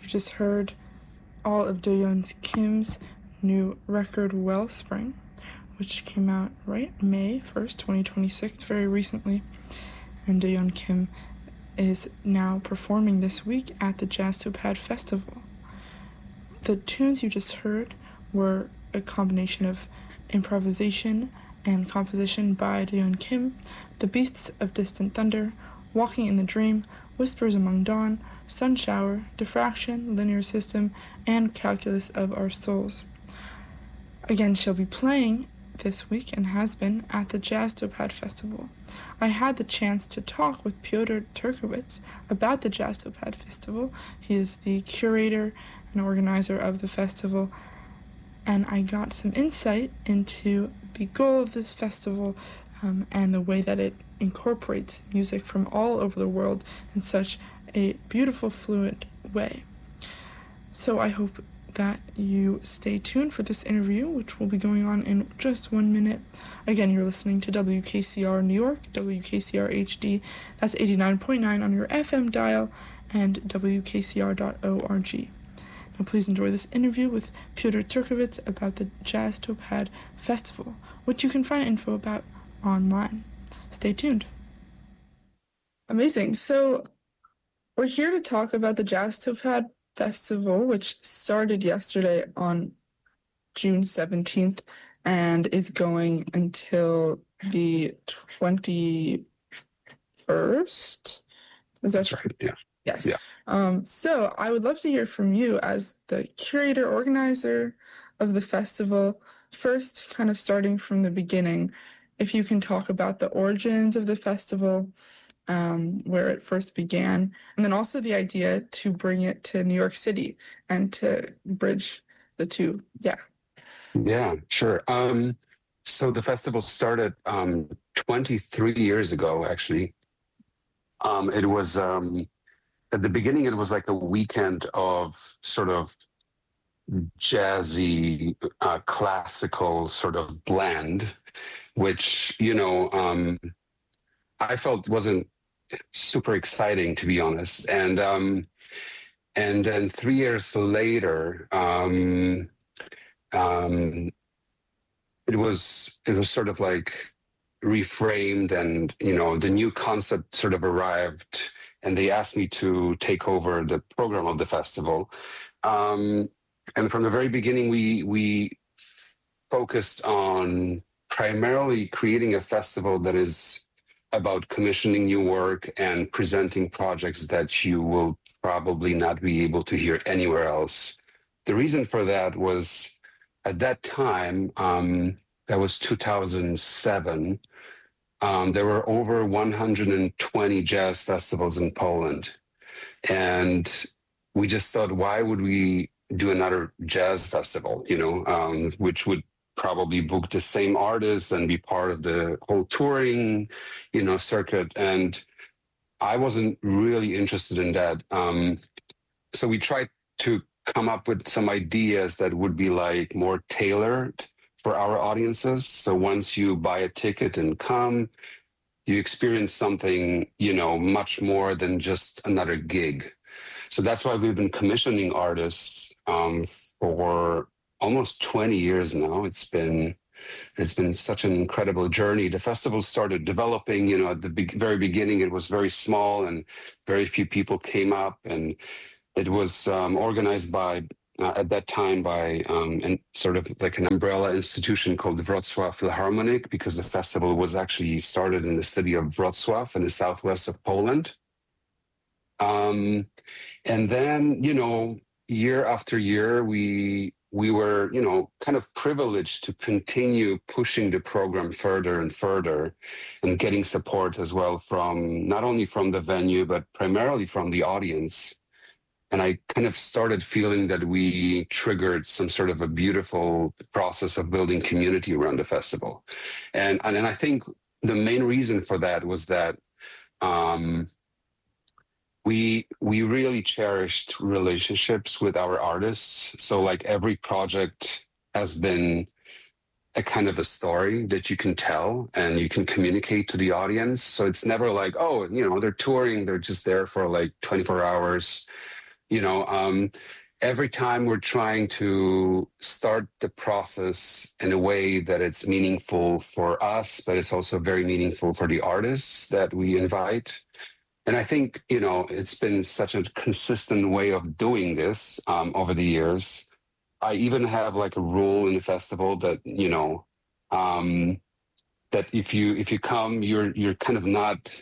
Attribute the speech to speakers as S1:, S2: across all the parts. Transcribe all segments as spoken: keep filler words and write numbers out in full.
S1: You just heard all of Doyeon Kim's new record Wellspring, which came out right May first, twenty twenty-six, very recently. And Doyeon Kim is now performing this week at the Jazztopad Festival. The tunes you just heard were a combination of improvisation and composition by Doyeon Kim, The Beasts of Distant Thunder, Walking in the Dream, Whispers Among Dawn, Sun Shower, Diffraction, Linear System, and Calculus of Our Souls. Again, she'll be playing this week and has been at the Jazztopad Festival. I had the chance to talk with Pyotr Turkowitz about the Jazztopad Festival. He is the curator and organizer of the festival, and I got some insight into the goal of this festival um, and the way that it incorporates music from all over the world in such a beautiful, fluent way. So I hope that you stay tuned for this interview, which will be going on in just one minute. Again, you're listening to W K C R New York, W K C R H D, that's eighty-nine point nine on your F M dial, and W K C R dot org. Now please enjoy this interview with Pyotr Turkowitz about the Jazztopad Festival, which you can find info about online. Stay tuned. Amazing. So we're here to talk about the Jazztopad Festival, which started yesterday on June seventeenth and is going until the twenty-first. Is that right?
S2: Yeah.
S1: Yes.
S2: Yeah.
S1: Um, so I would love to hear from you as the curator, organizer of the festival. First, kind of starting from the beginning, if you can talk about the origins of the festival, um, where it first began, and then also the idea to bring it to New York City and to bridge the two. Yeah.
S2: Yeah, sure. Um, so the festival started um, twenty-three years ago, actually. Um, it was, um, at the beginning, it was like a weekend of sort of jazzy, uh, classical sort of blend, which, you know, um, I felt wasn't super exciting, to be honest. And um, and then three years later, um, um, it was it was sort of like reframed, and you know, the new concept sort of arrived, and they asked me to take over the program of the festival. Um, and from the very beginning, we we focused on primarily creating a festival that is about commissioning new work and presenting projects that you will probably not be able to hear anywhere else. The reason for that was, at that time, um, that was two thousand seven, um, there were over one hundred twenty jazz festivals in Poland. And we just thought, why would we do another jazz festival, you know, um, which would probably book the same artists and be part of the whole touring, you know, circuit. And I wasn't really interested in that. Um, so we tried to come up with some ideas that would be like more tailored for our audiences. So once you buy a ticket and come, you experience something, you know, much more than just another gig. So that's why we've been commissioning artists um, for almost twenty years now. It's been it's been such an incredible journey. The festival started developing, you know, at the be- very beginning, it was very small and very few people came up. And it was um, organized by, uh, at that time, by um, and sort of like an umbrella institution called the Wrocław Philharmonic, because the festival was actually started in the city of Wrocław in the southwest of Poland. Um, and then, you know, year after year, we we were, you know, kind of privileged to continue pushing the program further and further, and getting support as well from not only from the venue, but primarily from the audience. And I kind of started feeling that we triggered some sort of a beautiful process of building community around the festival. And, and, and I think the main reason for that was that um, we we really cherished relationships with our artists. So like every project has been a kind of a story that you can tell and you can communicate to the audience. So it's never like, oh, you know, they're touring, they're just there for like twenty-four hours. You know, um, every time we're trying to start the process in a way that it's meaningful for us, but it's also very meaningful for the artists that we invite. And I think, you know, it's been such a consistent way of doing this um, over the years. I even have like a rule in the festival that, you know, um, that if you if you come, you're you're kind of not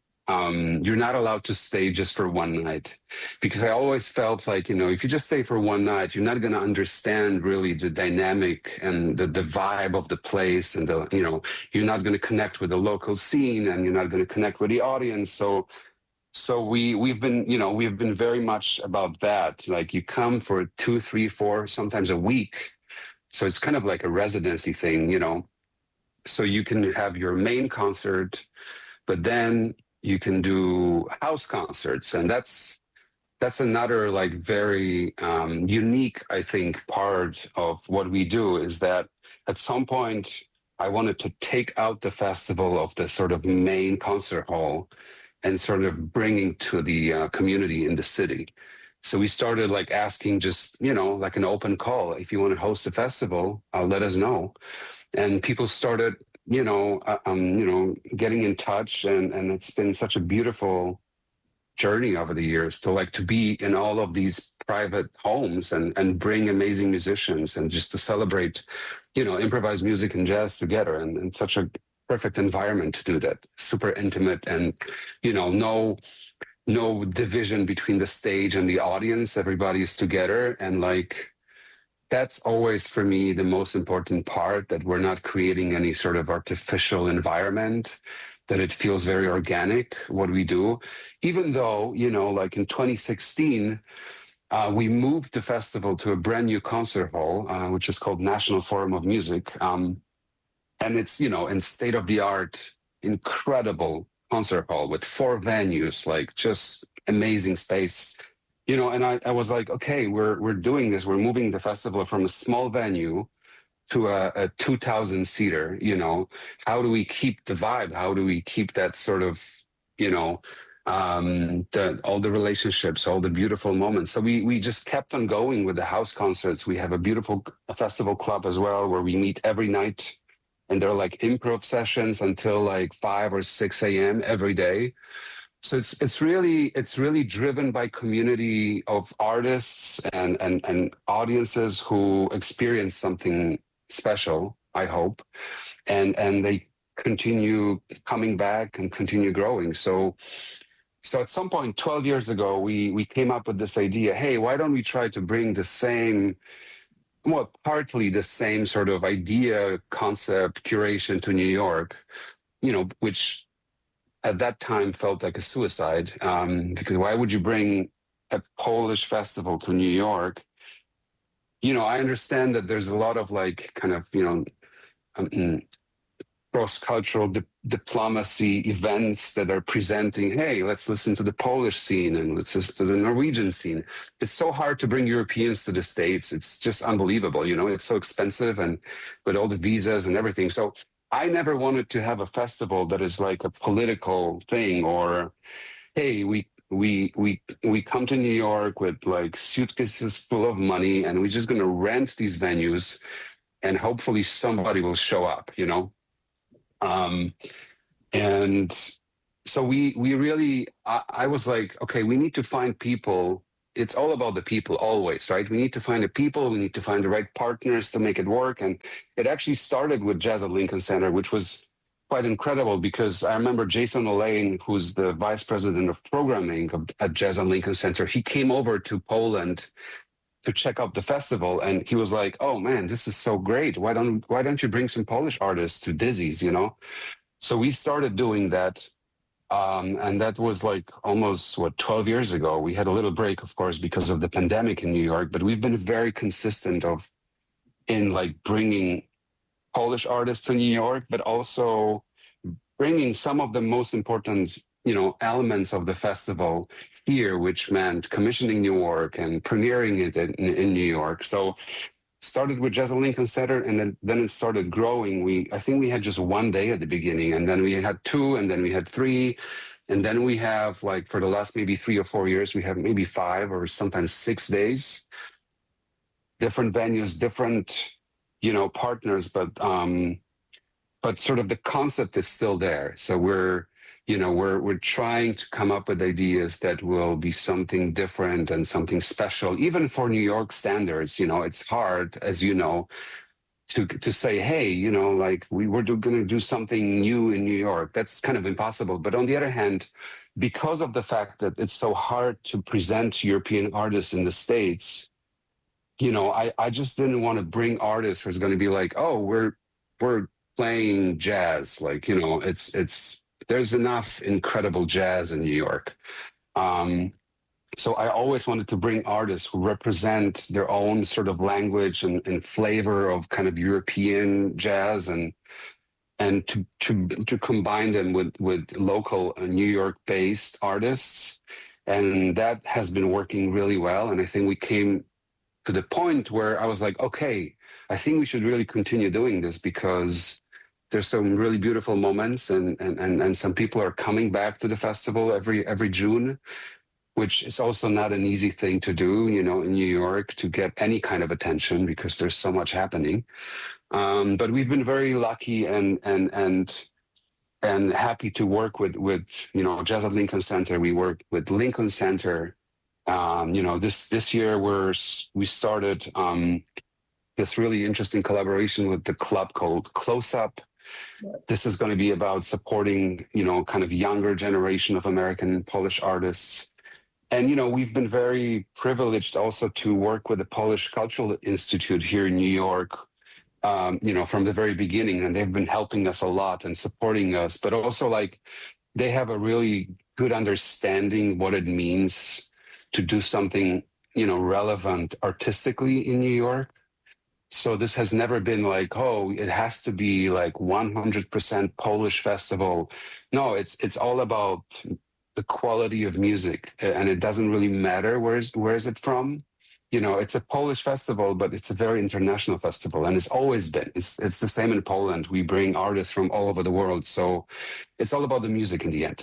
S2: um, you're not allowed to stay just for one night, because I always felt like, you know, if you just stay for one night, you're not going to understand really the dynamic and the, the vibe of the place, and the, you know, you're not going to connect with the local scene, and you're not going to connect with the audience. So, so we we've been, you know, we've been very much about that. Like you come for two, three, four, sometimes a week. So it's kind of like a residency thing, you know. So you can have your main concert, but then you can do house concerts, and that's that's another like very um, unique, I think, part of what we do, is that at some point I wanted to take out the festival of the sort of main concert hall and sort of bringing to the uh, community in the city. So we started like asking, just, you know, like an open call, if you want to host a festival, uh, let us know. And people started, you know, uh, um, you know, getting in touch, and and it's been such a beautiful journey over the years to like to be in all of these private homes and and bring amazing musicians, and just to celebrate, you know, improvised music and jazz together, and, and such a perfect environment to do that. Super intimate, and, you know, no no division between the stage and the audience. Everybody is together, and like, that's always for me the most important part, that we're not creating any sort of artificial environment, that it feels very organic what we do. Even though, you know, like in twenty sixteen, uh, we moved the festival to a brand new concert hall, uh, which is called National Forum of Music. Um, and it's, you know, in state of the art, incredible concert hall with four venues, like just amazing space. You know, and I, I was like, okay, we're we're doing this. We're moving the festival from a small venue to a, a two thousand seater. You know, how do we keep the vibe? How do we keep that sort of, you know, um, the, all the relationships, all the beautiful moments? So we we just kept on going with the house concerts. We have a beautiful festival club as well, where we meet every night, and they're like improv sessions until like five or six a.m. every day. So it's it's really it's really driven by community of artists and and and audiences who experience something special, I hope, and and they continue coming back and continue growing. So so at some point twelve years ago, we we came up with this idea. Hey, why don't we try to bring the same, well, partly the same sort of idea, concept, curation to New York, you know, which at that time felt like a suicide, um, because why would you bring a Polish festival to New York? You know, I understand that there's a lot of like kind of, you know, um, cross-cultural di- diplomacy events that are presenting, hey, let's listen to the Polish scene and let's listen to the Norwegian scene. It's so hard to bring Europeans to the States. It's just unbelievable. You know, it's so expensive, and with all the visas and everything. So I never wanted to have a festival that is like a political thing, or, hey, we we we we come to New York with like suitcases full of money, and we're just going to rent these venues, and hopefully somebody will show up, you know. Um, and so we we really, I, I was like, okay, we need to find people. It's all about the people always, right? We need to find the people, we need to find the right partners to make it work. And it actually started with Jazz at Lincoln Center, which was quite incredible, because I remember Jason Olaine, who's the vice president of programming at Jazz at Lincoln Center, he came over to Poland to check out the festival, and he was like, oh man, this is so great. Why don't why don't you bring some Polish artists to Dizzy's, you know? So we started doing that. Um, and that was like almost, what, twelve years ago. We had a little break, of course, because of the pandemic in New York, but we've been very consistent of in like bringing Polish artists to New York, but also bringing some of the most important, you know, elements of the festival here, which meant commissioning new work and premiering it in, in New York. So started with Jazz at Lincoln Center, and then, then it started growing. We I think we had just one day at the beginning, and then we had two, and then we had three, And then we have, like, for the last maybe three or four years, we have maybe five or sometimes six days, different venues, different, you know, partners, but um, but sort of the concept is still there. So we're, you know, we're we're trying to come up with ideas that will be something different and something special, even for New York standards. You know, it's hard, as you know, to to say, hey, you know, like we were going to do something new in New York. That's kind of impossible. But on the other hand, because of the fact that it's so hard to present European artists in the States, you know, I, I just didn't want to bring artists who's going to be like, oh, we're we're playing jazz. Like, you know, it's it's there's enough incredible jazz in New York. Um, So I always wanted to bring artists who represent their own sort of language and, and flavor of kind of European jazz, and and to to to combine them with with local uh, New York-based artists, and that has been working really well. And I think we came to the point where I was like, okay, I think we should really continue doing this, because there's some really beautiful moments, and and and, and some people are coming back to the festival every every June, which is also not an easy thing to do, you know, in New York, to get any kind of attention, because there's so much happening. Um, but we've been very lucky and and and and happy to work with with you know Jazz at Lincoln Center. We worked with Lincoln Center. Um, you know, this this year we're we started um, this really interesting collaboration with the club called Close Up. This is going to be about supporting, you know, kind of younger generation of American Polish artists. And, you know, we've been very privileged also to work with the Polish Cultural Institute here in New York, um, you know, from the very beginning. And they've been helping us a lot and supporting us. But also, like, they have a really good understanding what it means to do something, you know, relevant artistically in New York. So this has never been like, oh, it has to be like one hundred percent Polish festival. No, it's it's all about the quality of music, and it doesn't really matter where is where is it from. You know, it's a Polish festival, but it's a very international festival, and it's always been. It's it's the same in Poland. We bring artists from all over the world, so it's all about the music in the end.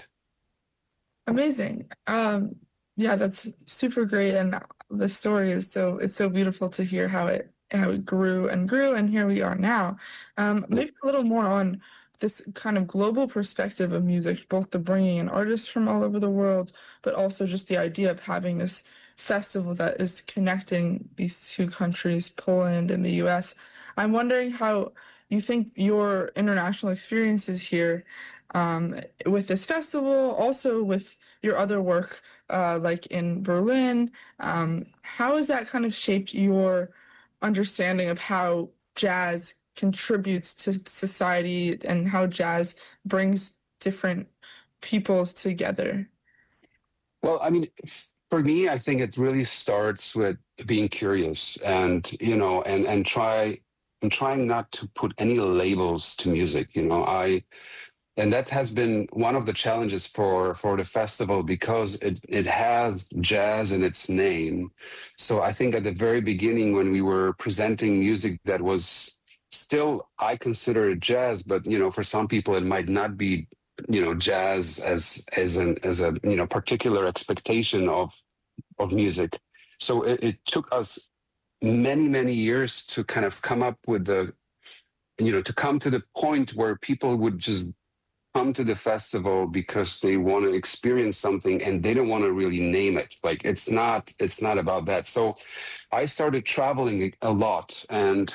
S1: Amazing. Um, yeah, that's super great, and the story is so it's so beautiful to hear how it how it grew and grew, and here we are now. Um, maybe a little more on this kind of global perspective of music, both the bringing in artists from all over the world, but also just the idea of having this festival that is connecting these two countries, Poland and the U S. I'm wondering how you think your international experiences here um, with this festival, also with your other work, uh, like in Berlin, um, how has that kind of shaped your understanding of how jazz contributes to society and how jazz brings different peoples together?
S2: Well, I mean, for me, I think it really starts with being curious, and, you know, and and try and trying not to put any labels to music. You know, I and that has been one of the challenges for for the festival, because it it has jazz in its name. So I think at the very beginning, when we were presenting music that was still, I consider it jazz, but, you know, for some people it might not be, you know, jazz as as an as a you know particular expectation of of music. So it, it took us many many years to kind of come up with the, you know, to come to the point where people would just come to the festival because they want to experience something, and they don't want to really name it. Like, it's not it's not about that. So I started traveling a lot, and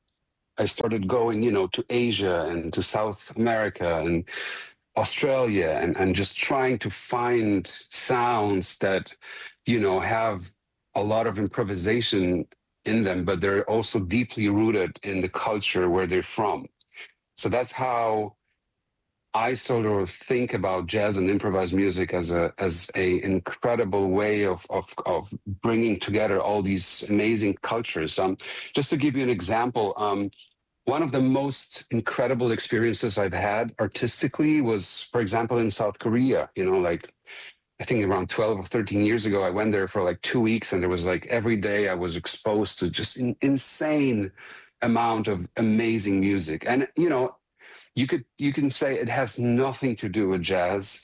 S2: I started going, you know, to Asia and to South America and Australia, and, and just trying to find sounds that, you know, have a lot of improvisation in them, but they're also deeply rooted in the culture where they're from. So that's how I sort of think about jazz and improvised music as a as a incredible way of of of bringing together all these amazing cultures. Um, just to give you an example, um, one of the most incredible experiences I've had artistically was, for example, in South Korea. You know, like, I think around twelve or thirteen years ago, I went there for like two weeks, and there was like every day I was exposed to just an insane amount of amazing music. And, you know, you could you can say it has nothing to do with jazz,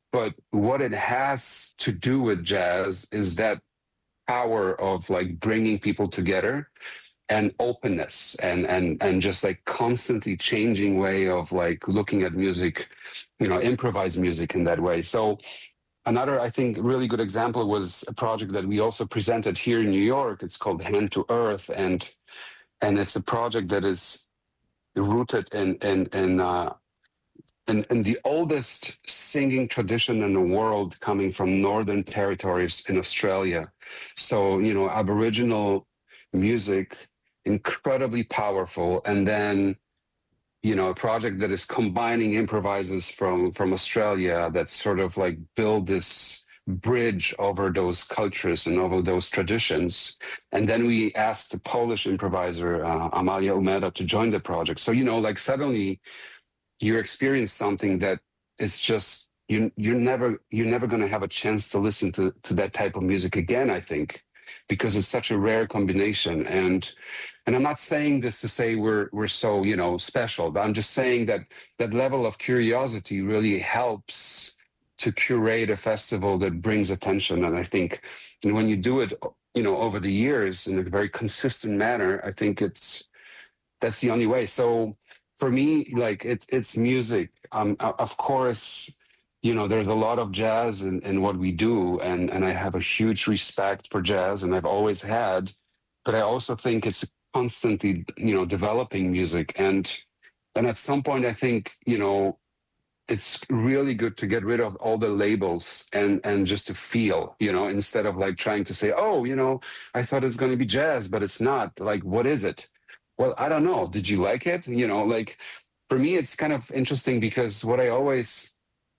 S2: But what it has to do with jazz is that power of like bringing people together and openness and and and just like constantly changing way of like looking at music, you know, improvised music in that way. So another, I think, really good example was a project that we also presented here in New York. It's called Hand to Earth, and and it's a project that is rooted in in in uh, in, in the oldest singing tradition in the world, coming from Northern Territories in Australia. So you know, Aboriginal music, incredibly powerful, and then you know, a project that is combining improvisers from from Australia that sort of like build this bridge over those cultures and over those traditions. And then we asked the Polish improviser uh, Amalia Umeda to join the project. So you know, like suddenly you experience something that is just you you're never you're never going to have a chance to listen to to that type of music again, I think, because it's such a rare combination. And and I'm not saying this to say we're we're so, you know, special, but I'm just saying that that level of curiosity really helps to curate a festival that brings attention. And I think, and when you do it, you know, over the years in a very consistent manner, I think it's that's the only way. So for me, like it's it's music. Um, of course, you know, there's a lot of jazz in, in what we do, and and I have a huge respect for jazz, and I've always had. But I also think it's constantly, you know, developing music, and and at some point, I think, you know, it's really good to get rid of all the labels and and just to feel, you know, instead of like trying to say, oh, you know, I thought it's going to be jazz, but it's not. Like, what is it? Well, I don't know. Did you like it? You know, like for me, it's kind of interesting because what I always,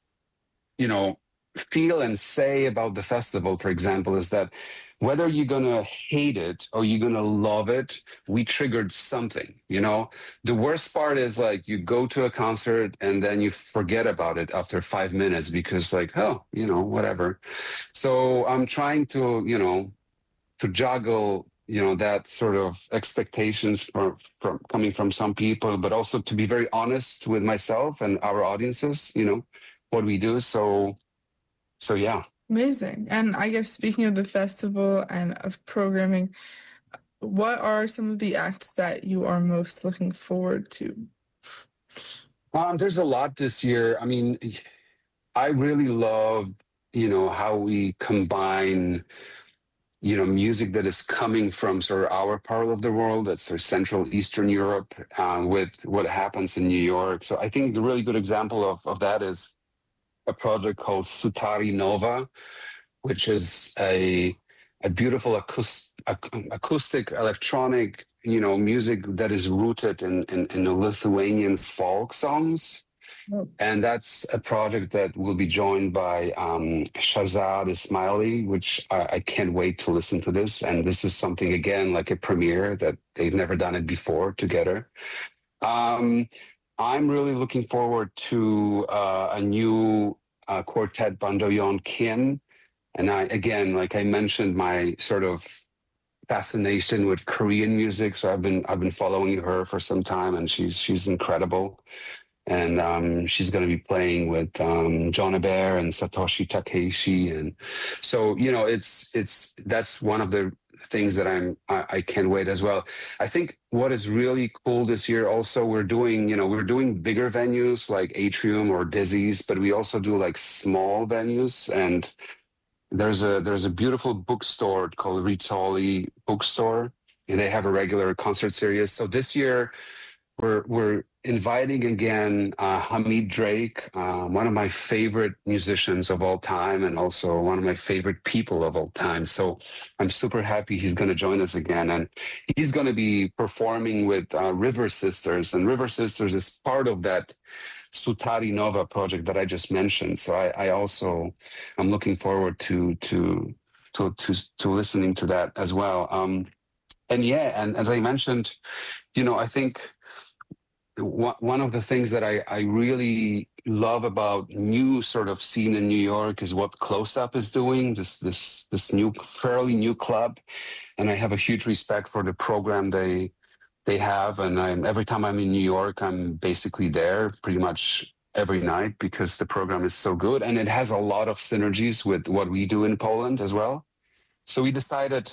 S2: you know, feel and say about the festival, for example, is that whether you're going to hate it or you're going to love it, we triggered something, you know. The worst part is like you go to a concert and then you forget about it after five minutes because like, oh, you know, whatever. So I'm trying to, you know, to juggle, you know, that sort of expectations from, from coming from some people, but also to be very honest with myself and our audiences, you know, what we do. So, so yeah.
S1: Amazing. And I guess speaking of the festival and of programming, what are some of the acts that you are most looking forward to?
S2: Um, there's a lot this year. I mean, I really love, you know, how we combine, you know, music that is coming from sort of our part of the world, that's sort of Central Eastern Europe, uh, with what happens in New York. So I think a really good example of, of that is a project called Sutari Nova, which is a a beautiful acoustic, acoustic electronic, you know, music that is rooted in, in, in the Lithuanian folk songs. And that's a project that will be joined by um, Shahzad Ismaili, which I, I can't wait to listen to this. And this is something, again, like a premiere that they've never done it before together. Um, I'm really looking forward to uh, a new uh, quartet, Bandoyeon Kim. And I, again, like I mentioned, my sort of fascination with Korean music. So I've been I've been following her for some time, and she's she's incredible. And um, she's going to be playing with um, John Hebert and Satoshi Takeishi, and so you know, it's it's that's one of the things that I'm I, I can't wait as well. I think what is really cool this year, also we're doing you know we're doing bigger venues like Atrium or Dizzy's, but we also do like small venues. And there's a there's a beautiful bookstore called Ritoli Bookstore, and they have a regular concert series. So this year we're we're inviting again uh, Hamid Drake, uh, one of my favorite musicians of all time, and also one of my favorite people of all time. So I'm super happy he's going to join us again, and he's going to be performing with uh, River Sisters, and River Sisters is part of that Sutari Nova project that I just mentioned. So I, I also I'm looking forward to to to to to listening to that as well. Um, and yeah, and as I mentioned, you know, I think one of the things that I, I really love about new sort of scene in New York is what Close Up is doing, this this this new fairly new club, and I have a huge respect for the program they they have. And I'm, every time I'm in New York, I'm basically there pretty much every night because the program is so good and it has a lot of synergies with what we do in Poland as well. So we decided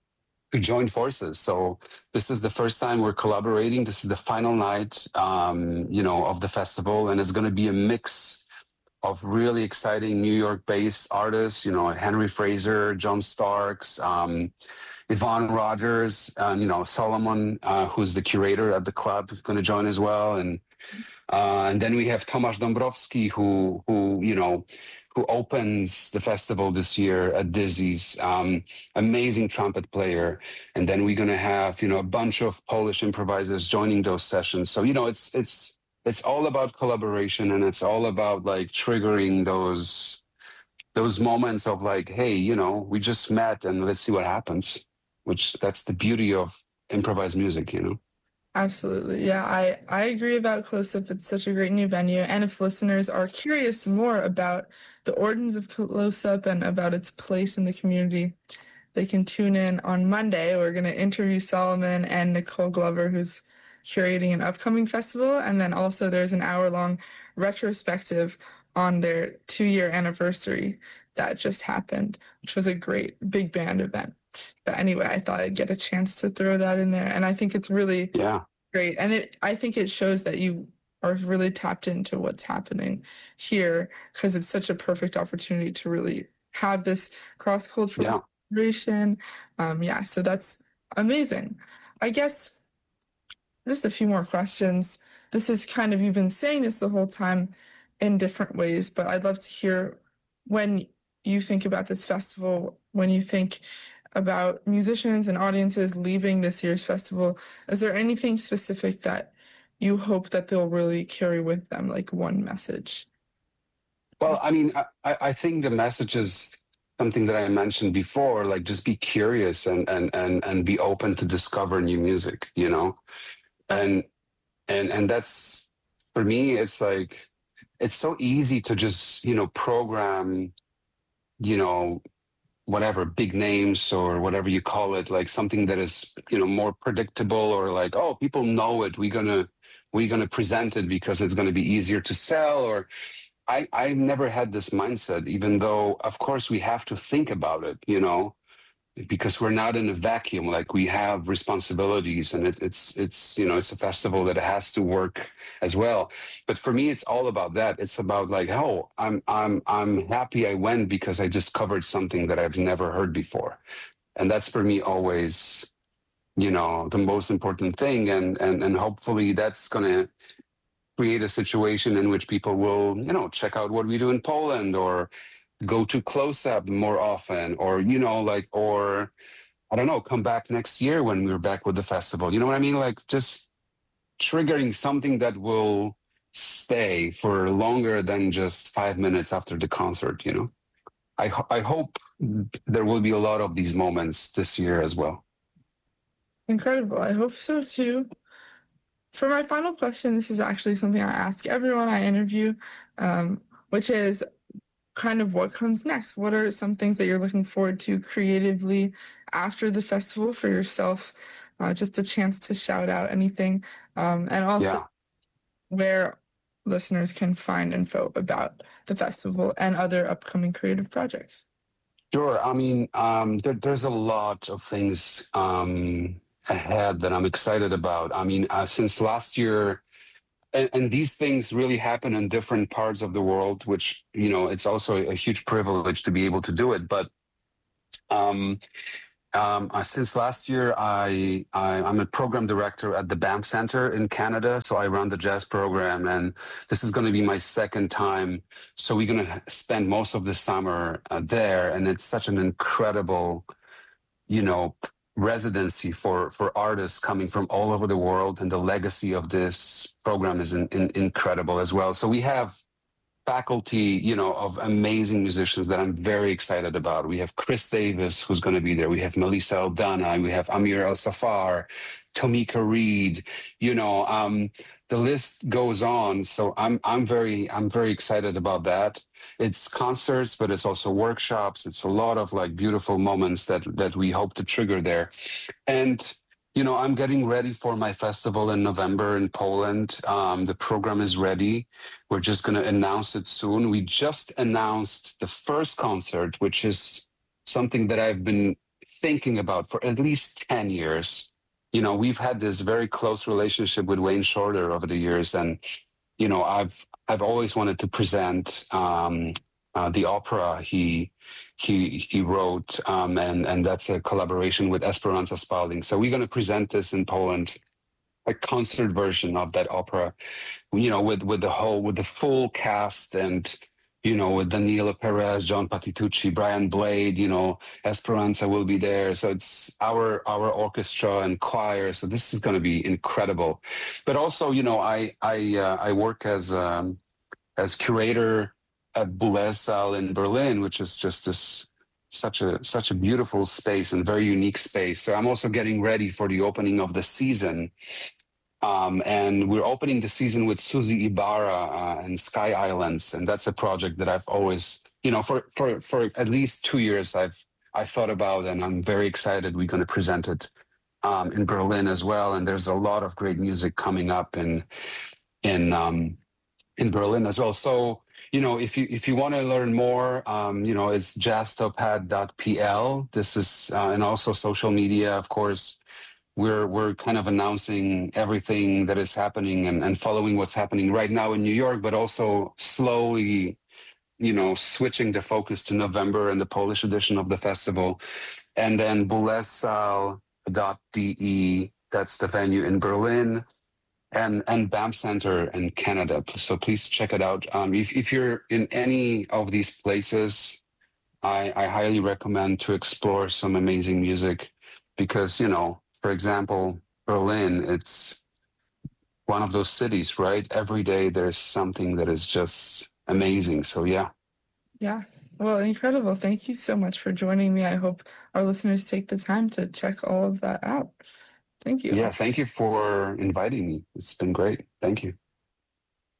S2: to join forces. So this is the first time we're collaborating. This is the final night, um, you know, of the festival, and it's going to be a mix of really exciting New York-based artists. You know, Henry Fraser, John Starks, um, Yvonne Rogers, and you know, Solomon, uh, who's the curator at the club, going to join as well, and uh, and then we have Tomasz Dąbrowski, who who you know. who opens the festival this year at Dizzy's, um, amazing trumpet player. And then we're gonna have, you know, a bunch of Polish improvisers joining those sessions. So, you know, it's it's it's all about collaboration, and it's all about like triggering those those moments of like, hey, you know, we just met and let's see what happens, which that's the beauty of improvised music, you know.
S1: Absolutely. Yeah, I, I agree about Close Up. It's such a great new venue. And if listeners are curious more about the origins of Close Up and about its place in the community, they can tune in on Monday. We're going to interview Solomon and Nicole Glover, who's curating an upcoming festival. And then also there's an hour-long retrospective on their two-year anniversary that just happened, which was a great big band event. But anyway, I thought I'd get a chance to throw that in there. And I think it's really
S2: yeah.
S1: great. And it, I think it shows that you are really tapped into what's happening here, because it's such a perfect opportunity to really have this cross-cultural
S2: yeah.
S1: collaboration. Um, yeah, so that's amazing. I guess just a few more questions. This is kind of, you've been saying this the whole time in different ways, but I'd love to hear when you think about this festival, when you think about musicians and audiences leaving this year's festival, is there anything specific that you hope that they'll really carry with them, like one message?
S2: Well, I mean, I, I think the message is something that I mentioned before, like just be curious and and and and be open to discover new music, you know? And and and that's, for me, it's like, it's so easy to just, you know, program, you know, whatever, big names or whatever you call it, like something that is, you know, more predictable, or like, oh, people know it, we're gonna we're gonna present it because it's gonna be easier to sell. Or I I never had this mindset, even though of course we have to think about it, you know, because we're not in a vacuum. Like, we have responsibilities, and it, it's it's you know, it's a festival that has to work as well. But for me, it's all about that. It's about like, oh, I'm I'm I'm happy I went because I discovered something that I've never heard before, and that's for me always, you know, the most important thing. And and and hopefully that's gonna create a situation in which people will, you know, check out what we do in Poland, or go to Close Up more often, or, you know, like, or I don't know, come back next year when we're back with the festival. You know what I mean? Like, just triggering something that will stay for longer than just five minutes after the concert, you know? I, ho- I hope there will be a lot of these moments this year as well.
S1: Incredible. I hope so too. For my final question, this is actually something I ask everyone I interview, um, which is kind of what comes next. What are some things that you're looking forward to creatively after the festival for yourself? Uh, just a chance to shout out anything. Um, and also
S2: Yeah.
S1: where listeners can find info about the festival and other upcoming creative projects.
S2: Sure. I mean, um, there, there's a lot of things um, ahead that I'm excited about. I mean, uh, since last year, And, and these things really happen in different parts of the world, which, you know, it's also a huge privilege to be able to do it. But um, um, uh, since last year, I, I, I'm a program director at the BAM Center in Canada. So I run the jazz program, and this is going to be my second time. So we're going to spend most of the summer uh, there. And it's such an incredible, you know, residency for for artists coming from all over the world, and the legacy of this program is in, in, incredible as well. So we have faculty, you know, of amazing musicians that I'm very excited about. We have Chris Davis, who's going to be there. We have Melissa Aldana. We have Amir El Safar, Tomika Reed. You know, um, the list goes on. So I'm I'm very I'm very excited about that. It's concerts, but it's also workshops. It's a lot of like beautiful moments that that we hope to trigger there. And you know, I'm getting ready for my festival in November in Poland. Um, the program is ready. We're just going to announce it soon. We just announced the first concert, which is something that I've been thinking about for at least ten years. You know, we've had this very close relationship with Wayne Shorter over the years, and you know, I've I've always wanted to present um, uh, the opera he he he wrote, um, and and that's a collaboration with Esperanza Spalding. So we're going to present this in Poland, a concert version of that opera, you know, with with the whole with the full cast and. You know, with Daniela Perez, John Patitucci, Brian Blade, you know, Esperanza will be there. So it's our our orchestra and choir. So this is going to be incredible. But also, you know, I I uh, I work as um, as curator at Boulez Saal in Berlin, which is just this such a such a beautiful space and very unique space. So I'm also getting ready for the opening of the season. Um, and we're opening the season with Susie Ibarra uh, and Sky Islands, and that's a project that I've always, you know, for for for at least two years I've I thought about, and I'm very excited. We're going to present it um, in Berlin as well, and there's a lot of great music coming up in in um, in Berlin as well. So you know, if you if you want to learn more, um, you know, it's jazztopad dot p l. This is uh, and also social media, of course. We're we're kind of announcing everything that is happening and, and following what's happening right now in New York, but also slowly, you know, switching the focus to November and the Polish edition of the festival. And then boulez saal dot d e, that's the venue in Berlin, and and BAM Center in Canada. So please check it out. Um, if, if you're in any of these places, I, I highly recommend to explore some amazing music because, you know, for example, Berlin, it's one of those cities, right? Every day there's something that is just amazing. So, yeah.
S1: Yeah. Well, incredible. Thank you so much for joining me. I hope our listeners take the time to check all of that out. Thank you.
S2: Yeah. Thank you for inviting me. It's been great. Thank you.